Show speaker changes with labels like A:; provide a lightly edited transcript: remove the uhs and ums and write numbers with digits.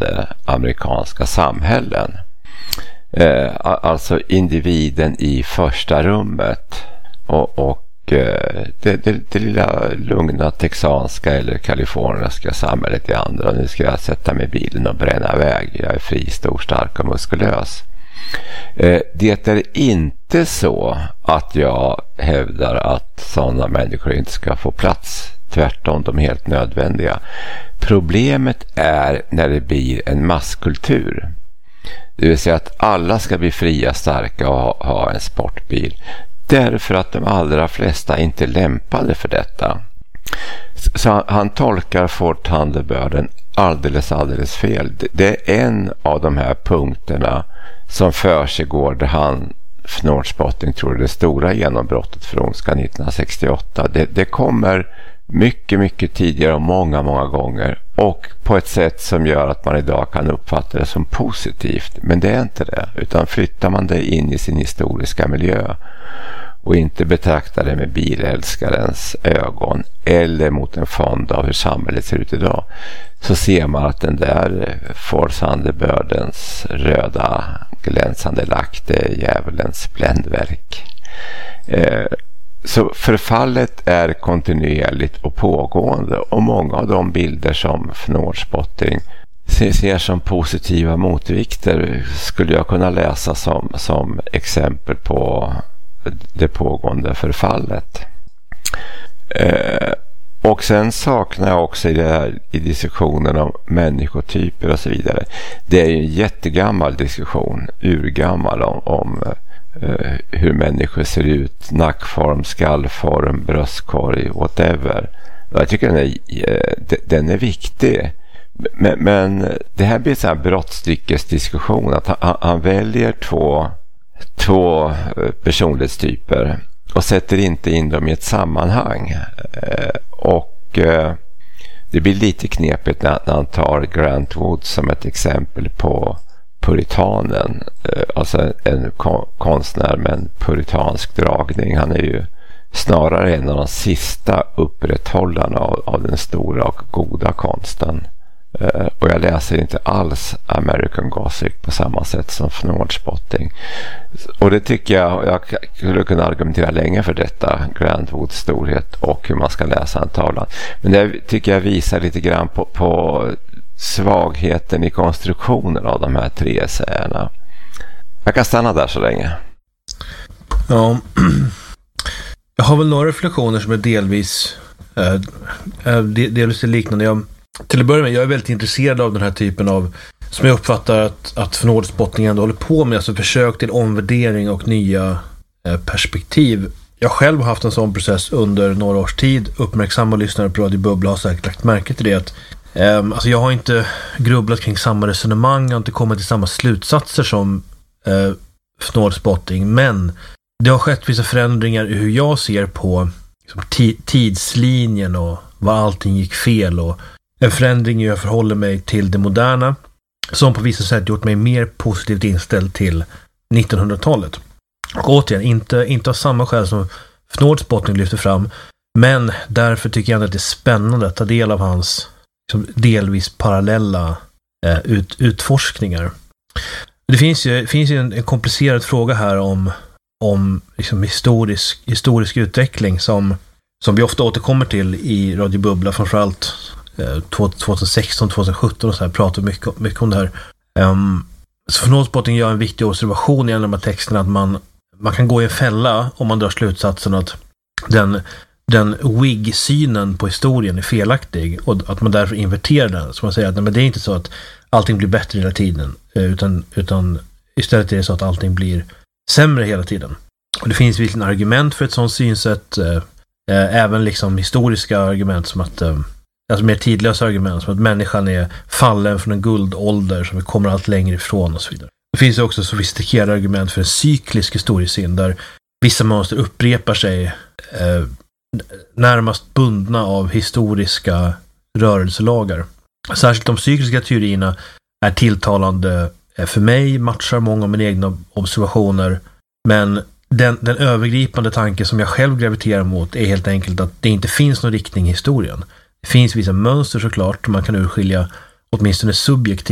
A: växande amerikanska samhällen. Alltså individen i första rummet och det lilla lugna texanska eller kaliforniska samhället i andra. Nu ska jag sätta mig i bilen och bränna iväg. Jag är fri, stor, stark och muskulös. Det är inte så att jag hävdar att sådana människor inte ska få plats. Tvärtom, de är helt nödvändiga. Problemet är när det blir en masskultur. Det vill säga att alla ska bli fria, starka och ha en sportbil. Därför att de allra flesta inte är lämpade för detta. Så han tolkar Fort Thunderbirden alldeles fel. Det är en av de här punkterna som försiggår där han, Fnordspotting, tror det stora genombrottet för ondska 1968. Det kommer mycket tidigare och många gånger och på ett sätt som gör att man idag kan uppfatta det som positivt. Men det är inte det, utan flyttar man det in i sin historiska miljö och inte betraktar det med bilälskarens ögon eller mot en fond av hur samhället ser ut idag, så ser man att den där Fort Thunderbirdens röda glänsande lack, det är djävulens bländverk. Så förfallet är kontinuerligt och pågående, och många av de bilder som Fnordspotting ser som positiva motvikter skulle jag kunna läsa som exempel på det pågående förfallet. Och sen saknar jag också i diskussionen om människotyper och så vidare. Det är ju en jättegammal diskussion, urgammal om hur människor ser ut, nackform, skallform, bröstkorg, whatever. Jag tycker den är viktig. Men det här blir en sån här brottstyckesdiskussion, att han väljer två personlighetstyper och sätter inte in dem i ett sammanhang. Och det blir lite knepigt när han tar Grant Wood som ett exempel på puritanen, alltså en konstnär med en puritansk dragning. Han är ju snarare en av de sista upprätthållarna av den stora och goda konsten. Och jag läser inte alls American Gothic på samma sätt som Fnordspotting. Och det tycker jag skulle kunna argumentera länge för detta, Grant Woods storhet och hur man ska läsa en tavlan. Men det tycker jag visar lite grann på svagheten i konstruktionen av de här tre essäerna. Jag kan stanna där så länge.
B: Ja, jag har väl några reflektioner som är delvis liknande. Till att börja med, jag är väldigt intresserad av den här typen av, som jag uppfattar att Fnordspotting ändå håller på med, alltså försök till omvärdering och nya perspektiv. Jag själv har haft en sån process under några års tid. Uppmärksamma lyssnare på Radio Bubbla har säkert lagt märke till det, att alltså jag har inte grubblat kring samma resonemang, jag har inte kommit till samma slutsatser som Fnordspotting, men det har skett vissa förändringar i hur jag ser på liksom, tidslinjen och vad allting gick fel, och en förändring i hur jag förhåller mig till det moderna som på vissa sätt gjort mig mer positivt inställd till 1900-talet. Och återigen, inte av samma skäl som Fnordspotting lyfter fram, men därför tycker jag att det är spännande att ta del av hans liksom, delvis parallella utforskningar. Det finns ju en komplicerad fråga här om liksom historisk utveckling som vi ofta återkommer till i Radio Bubbla, framförallt 2016, 2017 och så här, pratar mycket om det här. Så Fnordspotting gör en viktig observation i en av de här texterna, att man kan gå i en fälla om man drar slutsatsen att den Whig-synen på historien är felaktig och att man därför inverterar den. Så man säger att nej, men det är inte så att allting blir bättre hela tiden, utan istället är det så att allting blir sämre hela tiden. Och det finns vilken argument för ett sådant synsätt, även liksom historiska argument som att alltså mer tidlösa argument som att människan är fallen från en guldålder som vi kommer allt längre ifrån och så vidare. Det finns också sofistikerade argument för en cyklisk historiesyn där vissa mönster upprepar sig närmast bundna av historiska rörelselagar. Särskilt de cykliska teorierna är tilltalande för mig, matchar många av mina egna observationer, men den övergripande tanke som jag själv graviterar mot är helt enkelt att det inte finns någon riktning i historien. Det finns vissa mönster såklart, man kan urskilja åtminstone subjektivt